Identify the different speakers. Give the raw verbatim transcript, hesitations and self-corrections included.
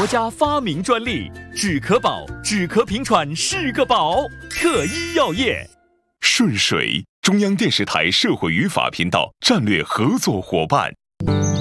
Speaker 1: 国家发明专利，止咳宝，止咳平喘是个宝。特医药业，
Speaker 2: 顺水，中央电视台社会语法频道战略合作伙伴。